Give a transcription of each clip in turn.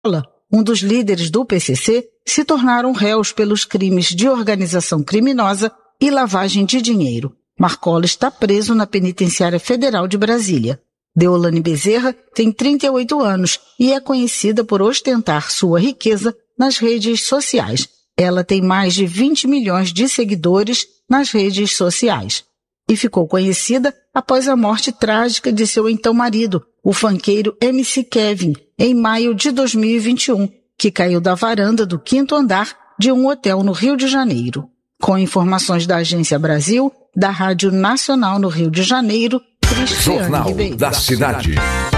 um dos líderes do PCC, se tornaram réus pelos crimes de organização criminosa e lavagem de dinheiro. Marcola está preso na Penitenciária Federal de Brasília. Deolane Bezerra tem 38 anos e é conhecida por ostentar sua riqueza nas redes sociais. Ela tem mais de 20 milhões de seguidores nas redes sociais. E ficou conhecida após a morte trágica de seu então marido, o funkeiro MC Kevin, em maio de 2021, que caiu da varanda do 5º andar de um hotel no Rio de Janeiro. Com informações da Agência Brasil, da Rádio Nacional no Rio de Janeiro, Jornal Ribeiro. Da Cidade.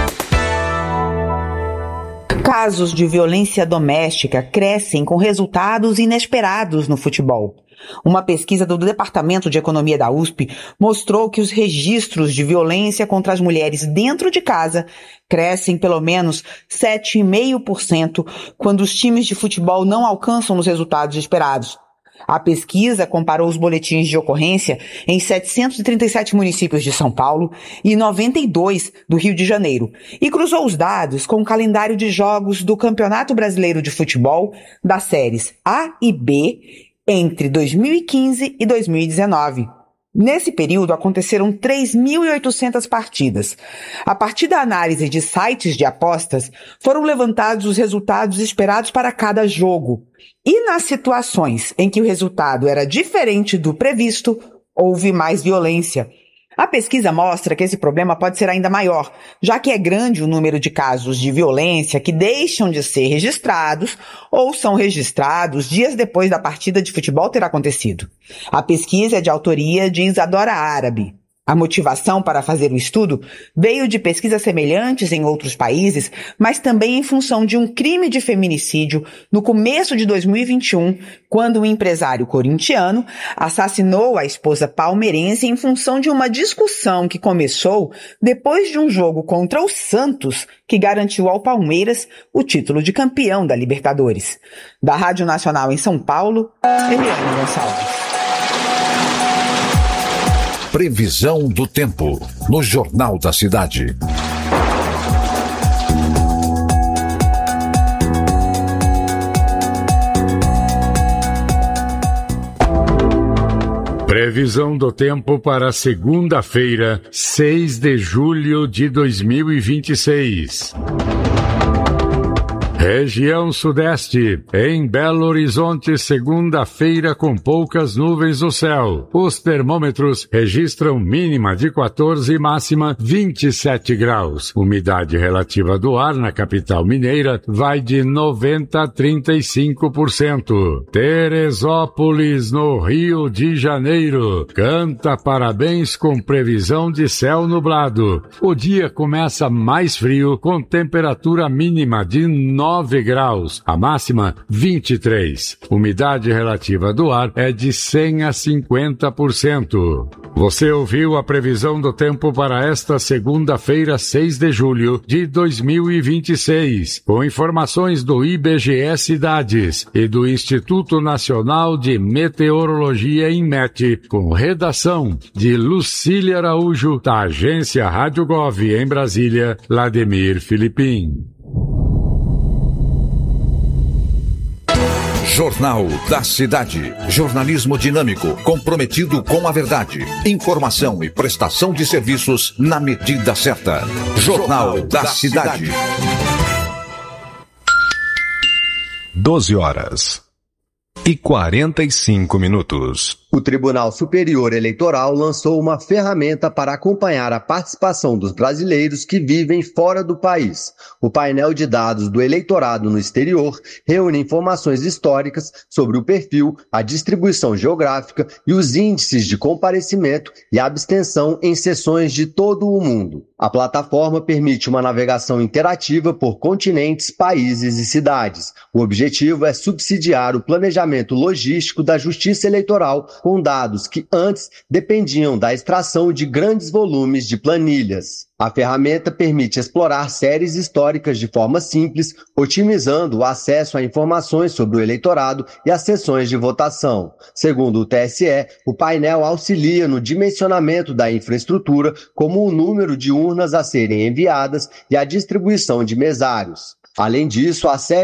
Casos de violência doméstica crescem com resultados inesperados no futebol. Uma pesquisa do Departamento de Economia da USP mostrou que os registros de violência contra as mulheres dentro de casa crescem pelo menos 7,5% quando os times de futebol não alcançam os resultados esperados. A pesquisa comparou os boletins de ocorrência em 737 municípios de São Paulo e 92 do Rio de Janeiro e cruzou os dados com o calendário de jogos do Campeonato Brasileiro de Futebol das séries A e B entre 2015 e 2019. Nesse período, aconteceram 3.800 partidas. A partir da análise de sites de apostas, foram levantados os resultados esperados para cada jogo. E nas situações em que o resultado era diferente do previsto, houve mais violência. A pesquisa mostra que esse problema pode ser ainda maior, já que é grande o número de casos de violência que deixam de ser registrados ou são registrados dias depois da partida de futebol ter acontecido. A pesquisa é de autoria de Isadora Árabe. A motivação para fazer o estudo veio de pesquisas semelhantes em outros países, mas também em função de um crime de feminicídio no começo de 2021, quando um empresário corintiano assassinou a esposa palmeirense em função de uma discussão que começou depois de um jogo contra o Santos, que garantiu ao Palmeiras o título de campeão da Libertadores. Da Rádio Nacional em São Paulo, Eliane Gonçalves. Previsão do tempo, no Jornal da Cidade. Previsão do tempo para segunda-feira, 6 de julho de 2026. Região Sudeste, em Belo Horizonte, segunda-feira com poucas nuvens no céu. Os termômetros registram mínima de 14 e máxima 27 graus. Umidade relativa do ar na capital mineira vai de 90% a 35%. Teresópolis, no Rio de Janeiro, canta parabéns com previsão de céu nublado. O dia começa mais frio, com temperatura mínima de 9 graus, a máxima 23. Umidade relativa do ar é de 100% a 50%. Você ouviu a previsão do tempo para esta segunda-feira, 6 de julho de 2026, com informações do IBGE Cidades e do Instituto Nacional de Meteorologia INMET, com redação de Lucília Araújo, da agência Rádio Gov em Brasília, Lademir Filipim. Jornal da Cidade. Jornalismo dinâmico, comprometido com a verdade. Informação e prestação de serviços na medida certa. Jornal da Cidade. 12h45. O Tribunal Superior Eleitoral lançou uma ferramenta para acompanhar a participação dos brasileiros que vivem fora do país. O painel de dados do eleitorado no exterior reúne informações históricas sobre o perfil, a distribuição geográfica e os índices de comparecimento e abstenção em sessões de todo o mundo. A plataforma permite uma navegação interativa por continentes, países e cidades. O objetivo é subsidiar o planejamento logístico da Justiça Eleitoral com dados que antes dependiam da extração de grandes volumes de planilhas. A ferramenta permite explorar séries históricas de forma simples, otimizando o acesso a informações sobre o eleitorado e as sessões de votação. Segundo o TSE, o painel auxilia no dimensionamento da infraestrutura, como o número de urnas a serem enviadas e a distribuição de mesários. Além disso, a